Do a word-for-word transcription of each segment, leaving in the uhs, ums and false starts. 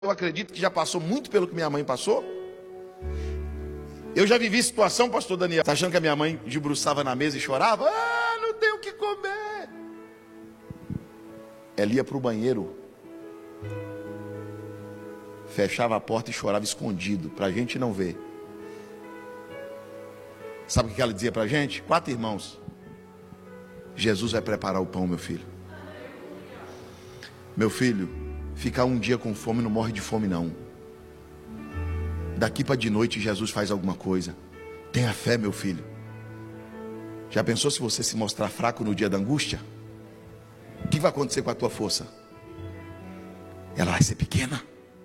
eu acredito que já passou muito pelo que minha mãe passou. Eu já vivi situação, pastor Daniel, tá achando que a minha mãe debruçava na mesa e chorava? Ah, não tenho o que comer. Ela ia para o banheiro, fechava a porta e chorava escondido, para a gente não ver. Sabe o que ela dizia para a gente? Quatro irmãos: Jesus vai preparar o pão, meu filho. Meu filho, ficar um dia com fome não morre de fome não. Daqui para de noite Jesus faz alguma coisa. Tenha fé, meu filho. Já pensou se você se mostrar fraco no dia da angústia? O que vai acontecer com a tua força? Ela vai ser pequena.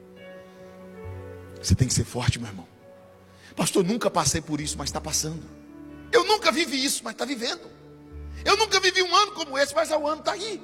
Você tem que ser forte, meu irmão. Pastor, nunca passei por isso, mas está passando. Eu nunca vivi isso, mas está vivendo. Eu nunca vivi um ano como esse, mas o ano está aí.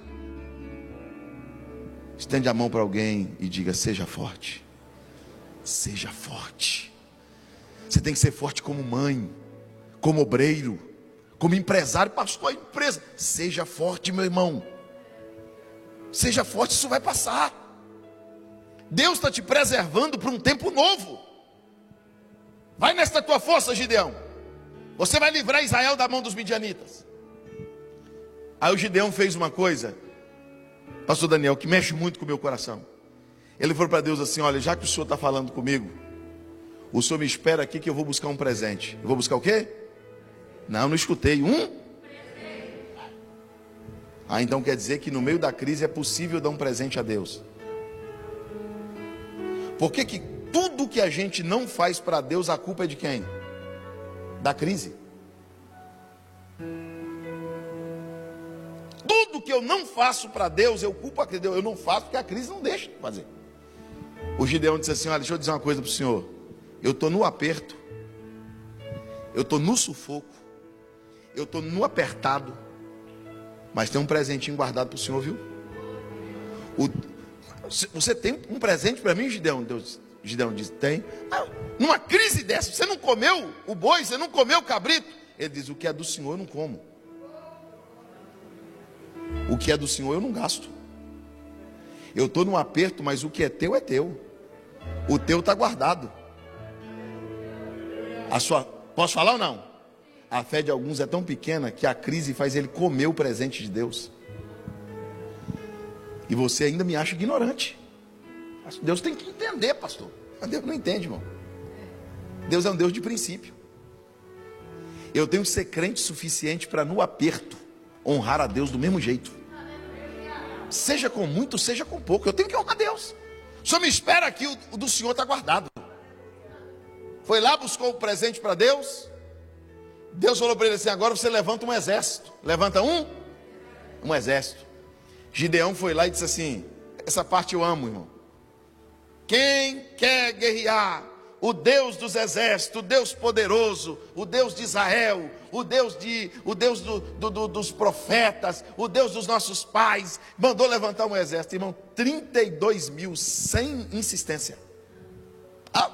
Estende a mão para alguém e diga: seja forte. Seja forte. Você tem que ser forte como mãe, como obreiro, como empresário. Pastor, a empresa. Seja forte, meu irmão. Seja forte, isso vai passar. Deus está te preservando para um tempo novo. Vai nesta tua força, Gideão. Você vai livrar Israel da mão dos midianitas. Aí o Gideão fez uma coisa, pastor Daniel, que mexe muito com o meu coração. Ele falou para Deus assim: olha, já que o Senhor está falando comigo, o Senhor me espera aqui que eu vou buscar um presente. Eu vou buscar o quê? Não, não escutei. Um? Ah, então quer dizer que no meio da crise é possível dar um presente a Deus. Por que que tudo que a gente não faz para Deus, a culpa é de quem? Da crise. Tudo que eu não faço para Deus, eu culpo a crise. Eu não faço porque a crise não deixa de fazer. O Gideão disse assim: olha, deixa eu dizer uma coisa para o senhor. Eu estou no aperto, eu estou no sufoco, eu estou no apertado, mas tem um presentinho guardado para o senhor, viu? O, você tem um presente para mim, Gideão? Deus, Gideão disse: tem. Ah, numa crise dessa, você não comeu o boi, você não comeu o cabrito? Ele diz: o que é do senhor eu não como. O que é do senhor eu não gasto. Eu estou num aperto, mas o que é teu é teu. O teu está guardado. A sua, posso falar ou não? A fé de alguns é tão pequena que a crise faz ele comer o presente de Deus. E você ainda me acha ignorante. Deus tem que entender, pastor. Deus não entende, irmão. Deus é um Deus de princípio. Eu tenho que ser crente suficiente para no aperto honrar a Deus do mesmo jeito. Seja com muito, seja com pouco. Eu tenho que honrar a Deus. O senhor me espera aqui, o, o do senhor está guardado. Foi lá, buscou o presente para Deus. Deus falou para ele assim: agora você levanta um exército. Levanta um? Um exército. Gideão foi lá e disse assim: essa parte eu amo, irmão. Quem quer guerrear? O Deus dos exércitos, o Deus poderoso, o Deus de Israel, o Deus, de, o Deus do, do, do, dos profetas, o Deus dos nossos pais, mandou levantar um exército, irmão, trinta e dois mil, sem insistência. Ah.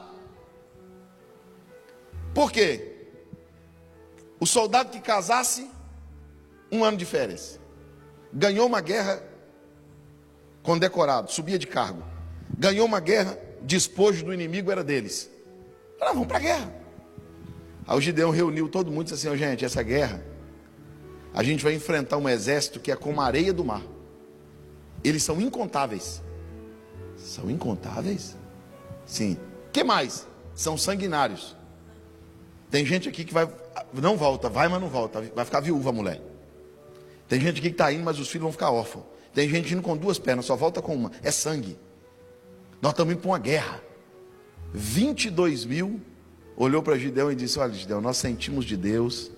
Por quê? O soldado que casasse, um ano de férias, ganhou uma guerra condecorado, subia de cargo, ganhou uma guerra, despojo do inimigo era deles. Ah, vamos para a guerra. Aí o Gideão reuniu todo mundo e disse assim: oh, gente, essa guerra, a gente vai enfrentar um exército que é como a areia do mar. Eles são incontáveis. São incontáveis? Sim. O que mais? São sanguinários. Tem gente aqui que vai, não volta, vai, mas não volta, vai ficar viúva a mulher. Tem gente aqui que está indo, mas os filhos vão ficar órfãos. Tem gente indo com duas pernas, só volta com uma. É sangue. Nós estamos indo para uma guerra. vinte e dois mil, olhou para Gideão e disse: olha, Gideão, nós sentimos de Deus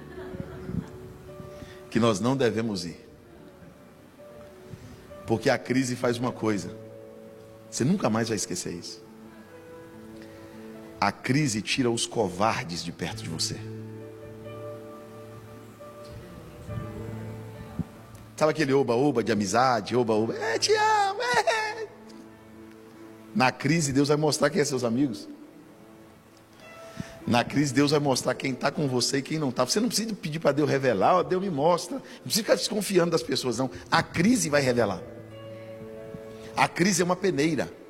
que nós não devemos ir. Porque a crise faz uma coisa, você nunca mais vai esquecer isso. A crise tira os covardes de perto de você. Sabe aquele oba-oba de amizade, oba-oba, é, te amo, é. Na crise Deus vai mostrar quem é seus amigos. Na crise Deus vai mostrar quem está com você e quem não está. Você não precisa pedir para Deus revelar: ó, Deus me mostra. Não precisa ficar desconfiando das pessoas, não. A crise vai revelar. A crise é uma peneira.